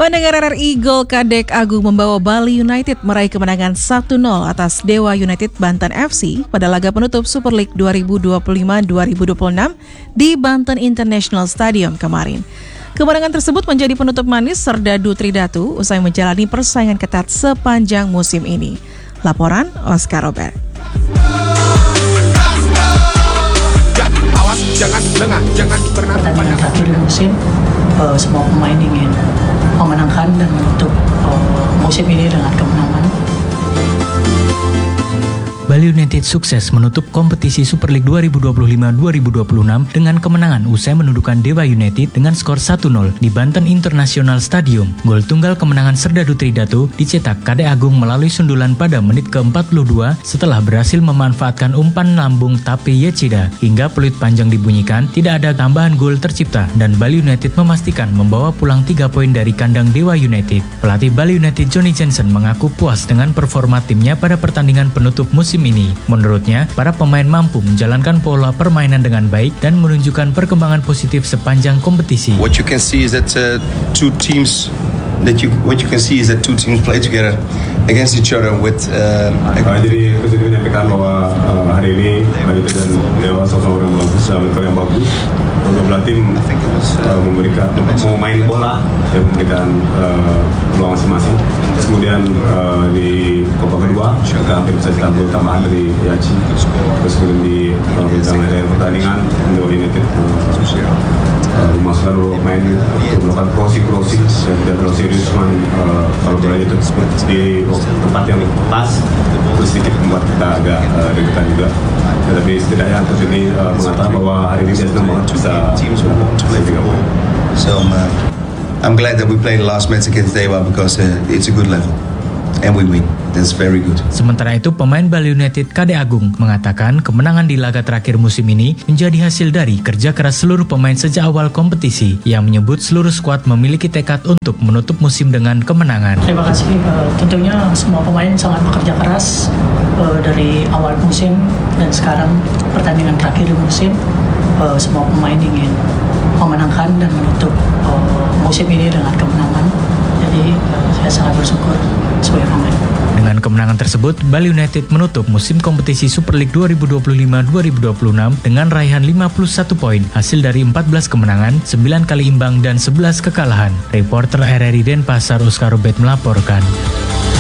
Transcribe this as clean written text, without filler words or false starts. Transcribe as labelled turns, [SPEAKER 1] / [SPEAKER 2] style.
[SPEAKER 1] Pendengar RRI, gol Kadek Agung membawa Bali United meraih kemenangan 1-0 atas Dewa United Banten FC pada laga penutup Super League 2025-2026 di Banten International Stadium kemarin. Kemenangan tersebut menjadi penutup manis Serdadu Tridatu usai menjalani persaingan ketat sepanjang musim ini. Laporan Oscar Robert.
[SPEAKER 2] Pertandingan terakhir di musim, semua pemain ingin memenangkan dan menutup musim ini dengan kemenangan.
[SPEAKER 3] Bali United sukses menutup kompetisi Super League 2025-2026 dengan kemenangan usai menundukkan Dewa United dengan skor 1-0 di Banten International Stadium. Gol tunggal kemenangan Serdadu Tridatu dicetak Kadek Agung melalui sundulan pada menit ke-42 setelah berhasil memanfaatkan umpan lambung Tape Yechida. Hingga peluit panjang dibunyikan, tidak ada tambahan gol tercipta dan Bali United memastikan membawa pulang 3 poin dari kandang Dewa United. Pelatih Bali United Johnny Jensen mengaku puas dengan performa timnya pada pertandingan penutup musim ini. Menurutnya, para pemain mampu menjalankan pola permainan dengan baik dan menunjukkan perkembangan positif sepanjang kompetisi.
[SPEAKER 4] What you can see is that two teams play together against each other with.
[SPEAKER 5] Jadi saya menyampaikan bahwa hari ini Bali dan Dewa sama-sama yang bagus, yang bagus. Kedua tim memberikan mau main bola dan memberikan peluang masing-masing. Kemudian di babak kedua juga hampir bisa ditambah tambahan dari Yachi. Terus kemudian di akhir pertandingan Dewa United dimasukkan dulu main melakukan crossing dan tidak terlalu serius, kalau bola itu di tempat yang pas terus sedikit membuat kita agak deketan juga. Tetapi setidaknya terus ini mengatakan bahwa hari ini saya senang banget bisa play 3 poin.
[SPEAKER 4] So I'm glad that we played the last match against Dewa because it's a good level and we win. That's very good.
[SPEAKER 3] Sementara itu, pemain Bali United Kadek Agung mengatakan kemenangan di laga terakhir musim ini menjadi hasil dari kerja keras seluruh pemain sejak awal kompetisi, yang menyebut seluruh skuad memiliki tekad untuk menutup musim dengan kemenangan.
[SPEAKER 2] Terima kasih. Tentunya semua pemain sangat bekerja keras dari awal musim dan sekarang pertandingan terakhir di musim. Semua pemain ingin memenangkan dan menutup musim ini dengan kemenangan. Jadi saya sangat bersyukur sebagai pemain.
[SPEAKER 3] Dengan kemenangan tersebut, Bali United menutup musim kompetisi Super League 2025-2026 dengan raihan 51 poin, hasil dari 14 kemenangan, 9 kali imbang dan 11 kekalahan. Reporter RRI Denpasar Oscar Robert melaporkan.